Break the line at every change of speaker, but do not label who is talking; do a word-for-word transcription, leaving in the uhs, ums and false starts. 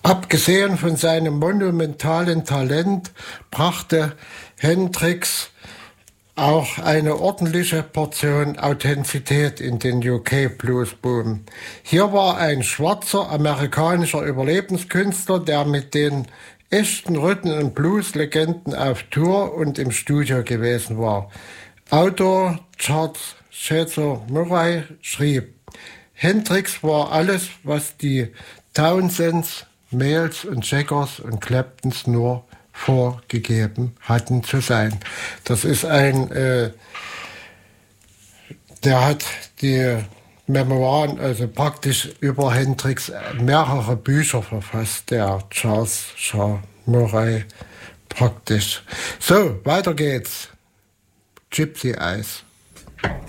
Abgesehen von seinem monumentalen Talent brachte Hendrix auch eine ordentliche Portion Authentizität in den U K-Bluesboom. Hier war ein schwarzer amerikanischer Überlebenskünstler, der mit den echten Rhythm- und Blues-Legenden auf Tour und im Studio gewesen war. Autor Charles Cesar Murray schrieb: Hendrix war alles, was die Townsends, Mayalls und Jaggers und Claptons nur vorgegeben hatten zu sein. Das ist ein, äh, der hat die Memoiren, also praktisch über Hendrix, mehrere Bücher verfasst, der Charles Shaw Murray praktisch. So, weiter geht's. Gypsy Eyes.